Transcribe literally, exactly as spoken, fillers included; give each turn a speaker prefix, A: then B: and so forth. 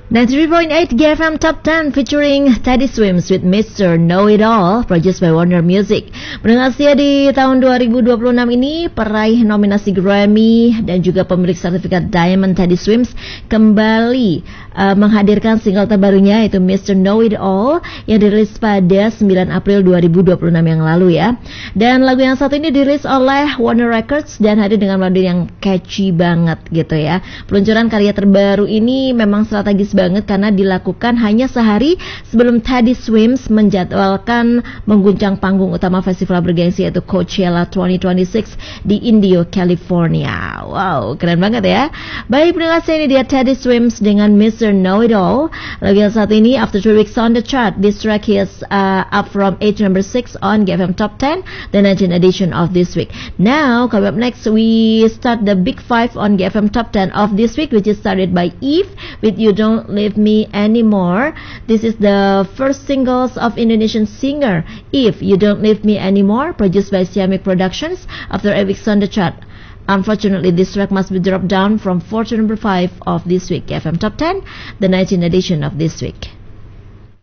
A: ninety-three point eight G F M Top ten featuring Teddy Swims with Mister Know It All, produced by Warner Music. Pendengar setia, di tahun dua ribu dua puluh enam ini, peraih nominasi Grammy dan juga pemilik sertifikat Diamond Teddy Swims kembali uh, menghadirkan single terbarunya, yaitu Mister Know It All, yang dirilis pada sembilan April dua ribu dua puluh enam yang lalu ya. Dan lagu yang satu ini dirilis oleh Warner Records dan hadir dengan melodi yang catchy banget gitu ya. Peluncuran karya terbaru ini memang strategis banget karena dilakukan hanya sehari sebelum Teddy Swims menjadwalkan mengguncang panggung utama festival bergengsi yaitu Coachella dua ribu dua puluh enam di Indio, California. Wow, keren banget ya. Baik, pendengar, ini dia Teddy Swims dengan Mister Know It All. Lagu yang satu ini after three weeks on the chart, this track is uh, up from eight to number six on G F M Top ten, the nineteenth edition of this week. Now, coming up next, we start the big five on G F M Top ten of this week, which is started by Eve with You Don't Leave Me Anymore. This is the first singles of Indonesian singer Eve, You Don't Leave Me Anymore, produced by Siamik Productions. After eight weeks on the chart, unfortunately, this track must be dropped down from four to number five of this week. G F M Top ten, the nineteenth edition of this week.